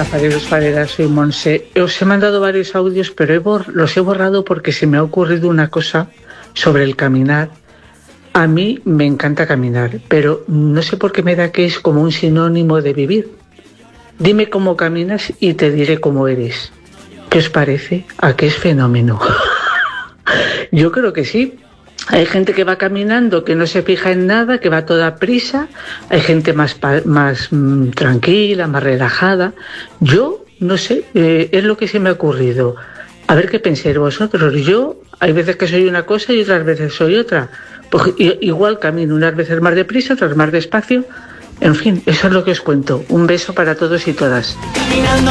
Hola, fareros, fareras, soy Monse. Os he mandado varios audios, pero los he borrado porque se me ha ocurrido una cosa sobre el caminar. A mí me encanta caminar, pero no sé por qué me da que es como un sinónimo de vivir. Dime cómo caminas y te diré cómo eres. ¿Qué os parece? ¿A qué es fenómeno? Yo creo que sí. Hay gente que va caminando, que no se fija en nada, que va a toda prisa. Hay gente más tranquila, más relajada. Yo, no sé, es lo que se me ha ocurrido. A ver qué pensáis vosotros. Yo, hay veces que soy una cosa y otras veces soy otra. Pues, igual camino unas veces más deprisa, otras más despacio. En fin, eso es lo que os cuento. Un beso para todos y todas. Caminando